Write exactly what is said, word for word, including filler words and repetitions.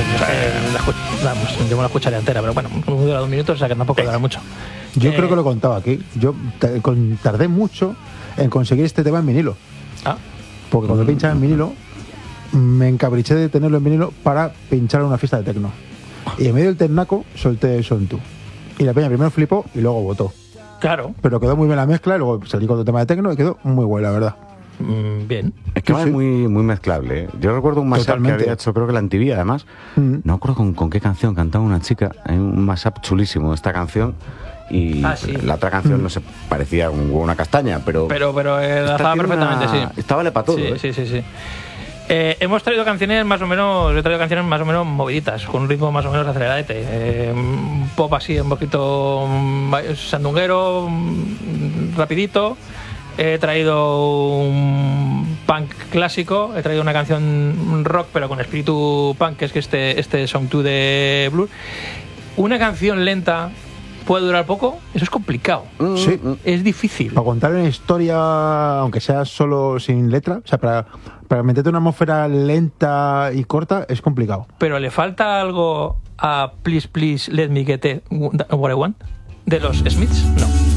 Eh, la escu- vamos, yo me la escucharé entera, pero bueno, dura dos minutos, o sea que tampoco dura mucho. Yo Eh, creo que lo he contado aquí. Yo t- con- tardé mucho en conseguir este tema en vinilo. Ah, Porque cuando pinchaba en vinilo, me encapriché de tenerlo en vinilo para pinchar en una fiesta de tecno. Y en medio del ternaco solté Son tú. Y la peña primero flipó y luego votó. claro, Pero quedó muy bien la mezcla, y luego salí con otro tema de tecno y quedó muy guay, la verdad. mm, bien. Es que Sí, es sí. muy, muy mezclable. ¿eh? Yo recuerdo un mashup que Totalmente. había hecho, creo que la M T V, además. Mm. No recuerdo con, con qué canción cantaba una chica. Hay un mashup chulísimo esta canción. Y Ah, sí. la otra canción no se parecía a un- una castaña, pero. Pero, pero eh, esta enlazaba tiene perfectamente, una- sí. Esta vale para todo. Sí, ¿eh? sí, sí, sí. Eh, hemos traído canciones más o menos, he traído canciones más o menos moviditas, con un ritmo más o menos aceleradete. Eh, un pop así, un poquito mm, sandunguero, mm, rapidito. He traído un punk clásico, he traído una canción rock pero con espíritu punk, que es que este, este Song two de Blur. Una canción lenta puede durar poco, eso es complicado. Sí. Es difícil. Para contar una historia, aunque sea solo sin letra, o sea, para, para meterte una atmósfera lenta y corta, es complicado. Pero le falta algo a Please Please Let Me Get It, What I Want de los Smiths, no.